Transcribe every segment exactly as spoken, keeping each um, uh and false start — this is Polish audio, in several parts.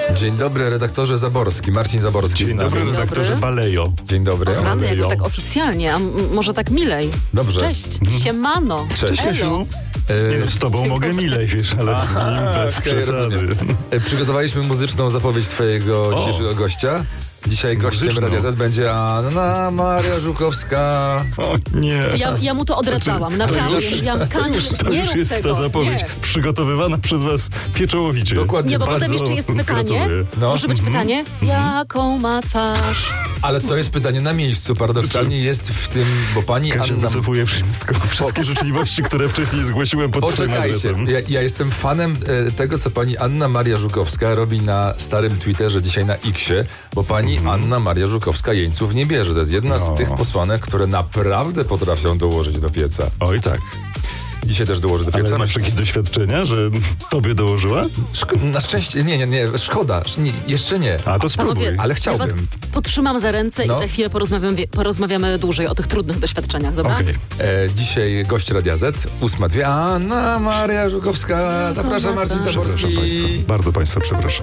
Dzień dobry, redaktorze Zaborski, Marcin Zaborski. Dzień dobry, Dzień redaktorze dobry. Balejo. Dzień dobry. O, rany, Balejo. jak tak oficjalnie, a m- może tak milej. Dobrze. Cześć, siemano. Cześć. Elo. Nie no, z tobą mogę milej, wiesz, ale z nim bez okej, przesady. rozumiem. E, Przygotowaliśmy muzyczną zapowiedź twojego O. dzisiejszego gościa. Dzisiaj gościem Muzyczną. Radia Z będzie Anna Maria Żukowska. O nie. Ja, ja mu to odraczałam, naprawdę. już- Ja, Kamil, To nie już rób jest tego. ta zapowiedź Nie. przygotowywana przez was pieczołowicie. Dokładnie. Nie, bo Bardzo potem jeszcze jest pytanie. gratuluję. No. Może być pytanie, jaką ma twarz? Ale to jest pytanie na miejscu. Paradoksalnie jest w tym, bo pani Kasia Anna... wycofuje wszystko, wszystkie życzliwości, które wcześniej zgłosiłem pod twoim Poczekajcie, adresem. ja, ja jestem fanem e, tego, co pani Anna Maria Żukowska robi na starym Twitterze, dzisiaj na Xie, bo pani Anna Maria Żukowska jeńców nie bierze. To jest jedna z No. tych posłanek, które naprawdę potrafią dołożyć do pieca. Oj tak. Dzisiaj też dołoży do pieca. Ale masz jakieś doświadczenia, że tobie dołożyła? Szko- na szczęście, nie, nie, nie, szkoda, nie, jeszcze nie. A to spróbuj. Panowie, Ale ja was chciałbym. potrzymam za ręce No. i za chwilę porozmawiamy, porozmawiamy dłużej o tych trudnych doświadczeniach, dobra? Okej. E, dzisiaj gość Radia Z, ósma dwie, Anna Maria Żukowska. Zapraszam, Marcin Zaborski. Przepraszam państwa. Bardzo państwa przepraszam.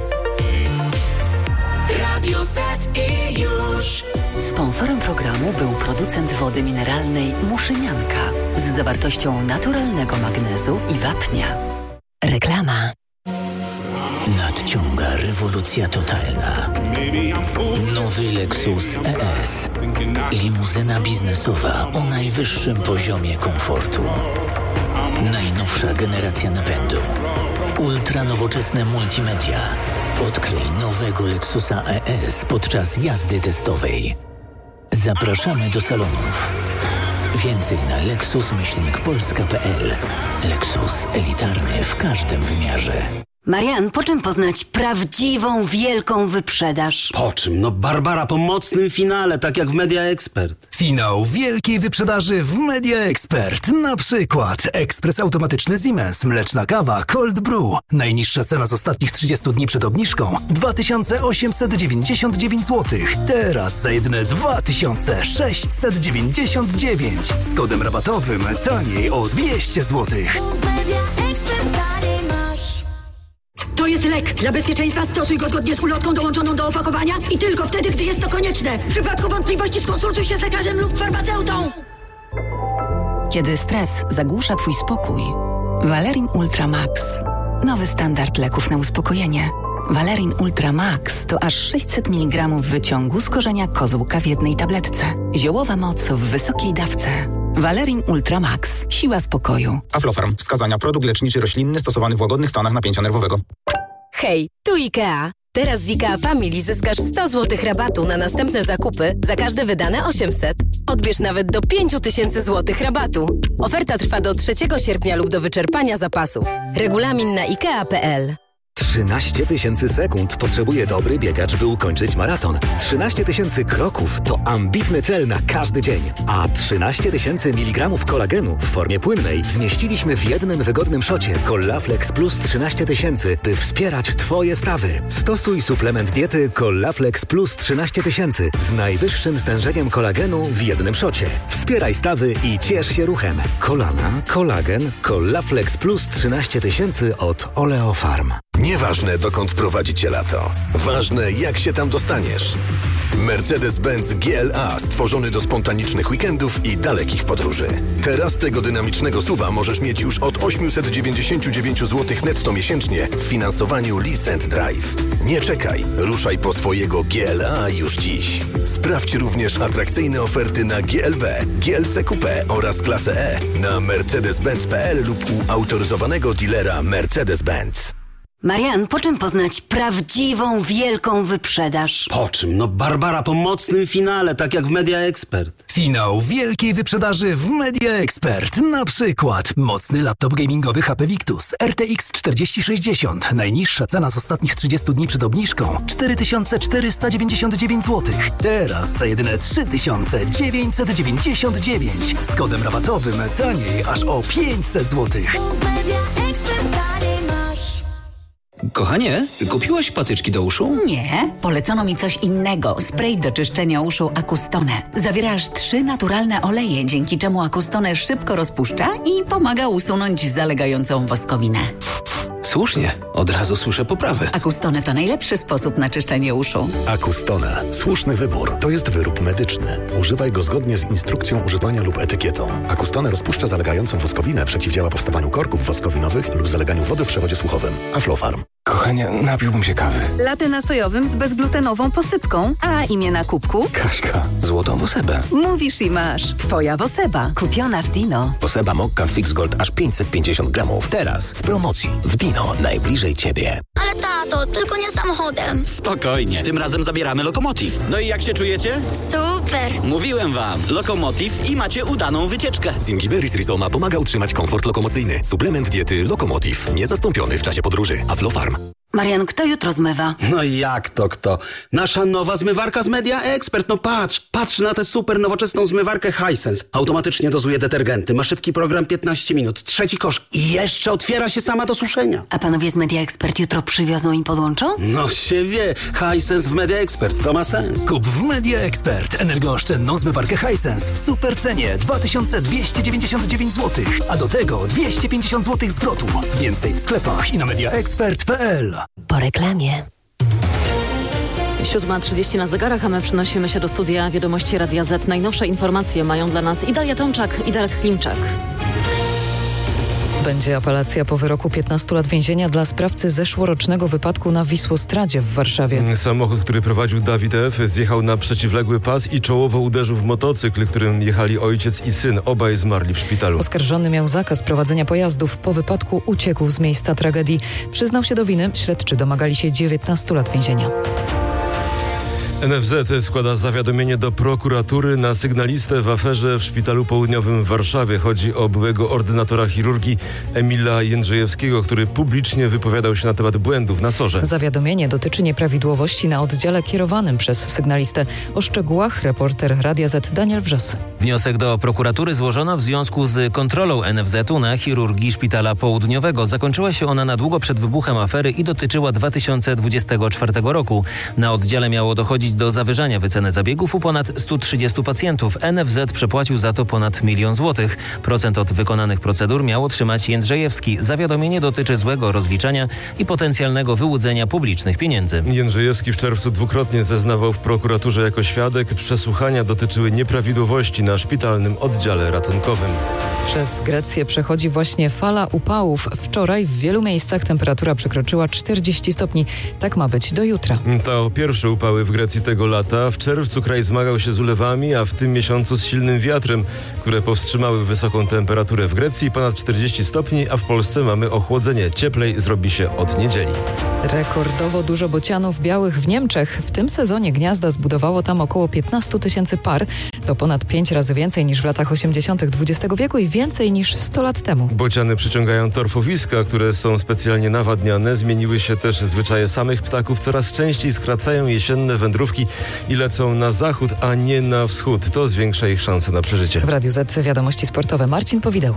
Radio Z i już. Sponsorem programu był producent wody mineralnej Muszynianka z zawartością naturalnego magnezu i wapnia. Reklama. Nadciąga rewolucja totalna. Nowy Lexus E S. Limuzyna biznesowa o najwyższym poziomie komfortu. Najnowsza generacja napędu. Ultra nowoczesne multimedia. Odkryj nowego Lexusa E S podczas jazdy testowej. Zapraszamy do salonów. Więcej na lexus myślnik polska kropka p l. Lexus elitarny w każdym wymiarze. Marian, po czym poznać prawdziwą, wielką wyprzedaż? Po czym? No Barbara po mocnym finale, tak jak w Media Expert. Finał wielkiej wyprzedaży w Media Expert. Na przykład ekspres automatyczny Siemens, mleczna kawa Cold Brew. Najniższa cena z ostatnich trzydziestu dni przed obniżką dwa tysiące osiemset dziewięćdziesiąt dziewięć złotych. Teraz za jedyne dwa tysiące sześćset dziewięćdziesiąt dziewięć. Z kodem rabatowym taniej o dwieście złotych. To jest lek. Dla bezpieczeństwa stosuj go zgodnie z ulotką dołączoną do opakowania i tylko wtedy, gdy jest to konieczne. W przypadku wątpliwości skonsultuj się z lekarzem lub farmaceutą. Kiedy stres zagłusza twój spokój, Valerin Ultra Max. Nowy standard leków na uspokojenie. Valerin Ultra Max to aż sześćset miligramów wyciągu z korzenia kozłka w jednej tabletce. Ziołowa moc w wysokiej dawce. Valerin Ultra Max. Siła spokoju. Aflofarm. Wskazania. Produkt leczniczy roślinny stosowany w łagodnych stanach napięcia nerwowego. Hej, tu IKEA. Teraz z IKEA Family zyskasz sto złotych rabatu na następne zakupy za każde wydane osiemset. Odbierz nawet do pięć tysięcy złotych rabatu. Oferta trwa do trzeciego sierpnia lub do wyczerpania zapasów. Regulamin na ikea kropka p l. trzynaście tysięcy sekund potrzebuje dobry biegacz, by ukończyć maraton. trzynaście tysięcy kroków to ambitny cel na każdy dzień. A trzynaście tysięcy miligramów kolagenu w formie płynnej zmieściliśmy w jednym wygodnym szocie Collaflex Plus trzynaście tysięcy, by wspierać Twoje stawy. Stosuj suplement diety Collaflex Plus trzynaście tysięcy z najwyższym stężeniem kolagenu w jednym szocie. Wspieraj stawy i ciesz się ruchem. Kolana, kolagen, Collaflex Plus trzynaście tysięcy od Oleofarm. Nieważne, dokąd prowadzi cię lato. Ważne, jak się tam dostaniesz. Mercedes-Benz G L A stworzony do spontanicznych weekendów i dalekich podróży. Teraz tego dynamicznego suwa możesz mieć już od osiemset dziewięćdziesiąt dziewięć złotych netto miesięcznie w finansowaniu Lease and Drive. Nie czekaj, ruszaj po swojego G L A już dziś. Sprawdź również atrakcyjne oferty na G L B, G L C Coupe oraz klasę E na mercedes benz kropka p l lub u autoryzowanego dealera Mercedes-Benz. Marian, po czym poznać prawdziwą, wielką wyprzedaż? Po czym? No Barbara po mocnym finale, tak jak w Media Expert. Finał wielkiej wyprzedaży w Media Expert. Na przykład mocny laptop gamingowy H P Victus R T X czterdzieści sześćdziesiąt. Najniższa cena z ostatnich trzydziestu dni przed obniżką cztery tysiące czterysta dziewięćdziesiąt dziewięć złotych. Teraz za jedyne trzy tysiące dziewięćset dziewięćdziesiąt dziewięć. Z kodem rabatowym taniej aż o pięćset złotych. Kochanie, kupiłaś patyczki do uszu? Nie, polecono mi coś innego. Spray do czyszczenia uszu Acustone. Zawiera aż trzy naturalne oleje, dzięki czemu Acustone szybko rozpuszcza i pomaga usunąć zalegającą woskowinę. słusznie, od razu słyszę poprawę. Acustone to najlepszy sposób na czyszczenie uszu. Acustone. Słuszny wybór. To jest wyrób medyczny. Używaj go zgodnie z instrukcją używania lub etykietą. Acustone rozpuszcza zalegającą woskowinę, przeciwdziała powstawaniu korków woskowinowych lub zaleganiu wody w przewodzie słuchowym. Aflofarm. Kochanie, napiłbym się kawy. Latte nasojowym z bezglutenową posypką. A imię na kubku? Kaśka. Złotą Wosebę. Mówisz i masz. Twoja Woseba. Kupiona w Dino. Woseba Mokka Fix Gold aż pięćset pięćdziesiąt gramów. Teraz w promocji w Dino. Najbliżej Ciebie. Ale tato, tylko nie samochodem. Spokojnie, tym razem zabieramy Lokomotiv. No i jak się czujecie? Super. Mówiłem wam, Lokomotiv i macie udaną wycieczkę. Zingiberis Rizoma pomaga utrzymać komfort lokomocyjny. Suplement diety Lokomotiv. Niezastąpiony w czasie podróży. Aflofarm. Marian, kto jutro zmywa? No jak to kto? Nasza nowa zmywarka z Media Expert. No patrz, patrz na tę super nowoczesną zmywarkę Hisense. Automatycznie dozuje detergenty, ma szybki program piętnaście minut, trzeci kosz i jeszcze otwiera się sama do suszenia. A panowie z Media Expert jutro przywiozą i podłączą? No się wie, Hisense w Media Expert, to ma sens. Kup w Media Expert energooszczędną zmywarkę Hisense w super cenie dwa tysiące dwieście dziewięćdziesiąt dziewięć złotych, a do tego dwieście pięćdziesiąt złotych zwrotu. Więcej w sklepach i na mediaexpert kropka p l. Po reklamie. siódma trzydzieści na zegarach, a my przenosimy się do studia Wiadomości Radia Z. Najnowsze informacje mają dla nas Idalia Tomczak i Darek Klimczak. Będzie apelacja po wyroku piętnastu lat więzienia dla sprawcy zeszłorocznego wypadku na Wisłostradzie w Warszawie. Samochód, który prowadził Dawid F., zjechał na przeciwległy pas i czołowo uderzył w motocykl, którym jechali ojciec i syn. Obaj zmarli w szpitalu. Oskarżony miał zakaz prowadzenia pojazdów. Po wypadku uciekł z miejsca tragedii. Przyznał się do winy. Śledczy domagali się dziewiętnastu lat więzienia. N F Z składa zawiadomienie do prokuratury na sygnalistę w aferze w Szpitalu Południowym w Warszawie. Chodzi o byłego ordynatora chirurgii Emila Jędrzejewskiego, który publicznie wypowiadał się na temat błędów na sorze. Zawiadomienie dotyczy nieprawidłowości na oddziale kierowanym przez sygnalistę. O szczegółach reporter Radia Z Daniel Wrzos. Wniosek do prokuratury złożono w związku z kontrolą N F Z-u na chirurgii Szpitala Południowego. Zakończyła się ona na długo przed wybuchem afery i dotyczyła dwa tysiące dwudziestego czwartego roku. Na oddziale miało dochodzić do zawyżania wyceny zabiegów u ponad stu trzydziestu pacjentów. N F Z przepłacił za to ponad milion złotych. Procent od wykonanych procedur miał otrzymać Jędrzejewski. Zawiadomienie dotyczy złego rozliczania i potencjalnego wyłudzenia publicznych pieniędzy. Jędrzejewski w czerwcu dwukrotnie zeznawał w prokuraturze jako świadek. Przesłuchania dotyczyły nieprawidłowości na szpitalnym oddziale ratunkowym. Przez Grecję przechodzi właśnie fala upałów. Wczoraj w wielu miejscach temperatura przekroczyła czterdzieści stopni. Tak ma być do jutra. To pierwsze upały w Grecji tego lata. W czerwcu kraj zmagał się z ulewami, a w tym miesiącu z silnym wiatrem, które powstrzymały wysoką temperaturę w Grecji. Ponad czterdzieści stopni, a w Polsce mamy ochłodzenie. Cieplej zrobi się od niedzieli. Rekordowo dużo bocianów białych w Niemczech. W tym sezonie gniazda zbudowało tam około piętnaście tysięcy par. To ponad pięć razy więcej niż w latach osiemdziesiątych dwudziestego wieku i więcej niż sto lat temu. Bociany przyciągają torfowiska, które są specjalnie nawadniane. Zmieniły się też zwyczaje samych ptaków. Coraz częściej skracają jesienne wędrówki i lecą na zachód, a nie na wschód. To zwiększa ich szanse na przeżycie. W Radiu Z wiadomości sportowe. Marcin Powideł.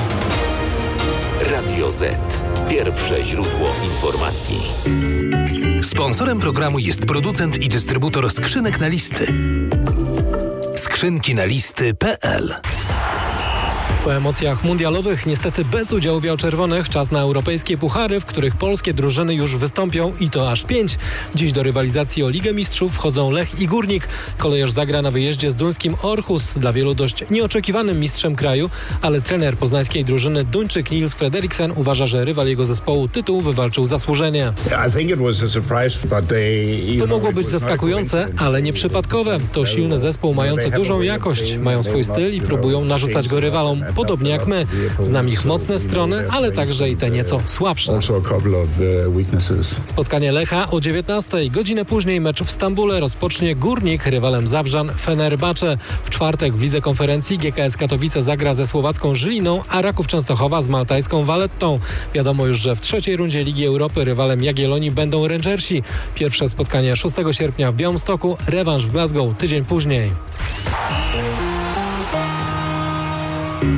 Radio Z. Pierwsze źródło informacji. Sponsorem programu jest producent i dystrybutor skrzynek na listy. Skrzynki na listy kropka p l. Po emocjach mundialowych niestety bez udziału biał-czerwonych czas na europejskie puchary, w których polskie drużyny już wystąpią i to aż pięć. Dziś do rywalizacji o Ligę Mistrzów wchodzą Lech i Górnik. Kolejarz zagra na wyjeździe z duńskim Aarhus, dla wielu dość nieoczekiwanym mistrzem kraju, ale trener poznańskiej drużyny Duńczyk Niels Frederiksen uważa, że rywal jego zespołu tytuł wywalczył zasłużenie. To mogło być zaskakujące, ale nieprzypadkowe. To silny zespół mający dużą jakość, mają swój styl i próbują narzucać go rywalom. Podobnie jak my. Znam ich mocne strony, ale także i te nieco słabsze. Spotkanie Lecha o dziewiętnastej. Godzinę później mecz w Stambule rozpocznie Górnik rywalem Zabrzan Fenerbahce. W czwartek w Lidze Konferencji G K S Katowice zagra ze słowacką Żyliną, a Raków Częstochowa z maltajską Vallettą. Wiadomo już, że w trzeciej rundzie Ligi Europy rywalem Jagiellonii będą Rangersi. Pierwsze spotkanie szóstego sierpnia w Białymstoku, rewanż w Glasgow tydzień później.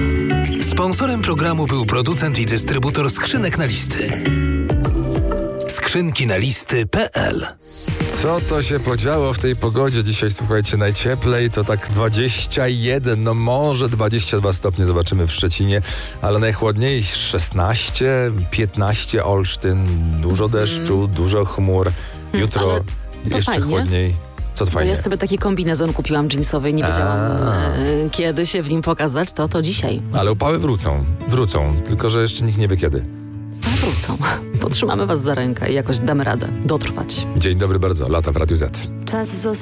Sponsorem programu był producent i dystrybutor skrzynek na listy. Skrzynki na listy kropka pe el. Co to się podziało w tej pogodzie? Dzisiaj, słuchajcie, najcieplej to tak dwadzieścia jeden, no może dwadzieścia dwa stopnie zobaczymy w Szczecinie, ale najchłodniej szesnaście, piętnaście Olsztyn, dużo deszczu, mm. dużo chmur. Jutro ale to jeszcze fajnie. chłodniej. Co to fajnie? Ja sobie taki kombinezon kupiłam jeansowy i nie wiedziałam, e, kiedy się w nim pokazać, to to dzisiaj. Ale upały wrócą, wrócą, tylko że jeszcze nikt nie wie kiedy. A wrócą. Potrzymamy was za rękę i jakoś damy radę dotrwać. Dzień dobry bardzo, Lata w Radiu Z. Czas został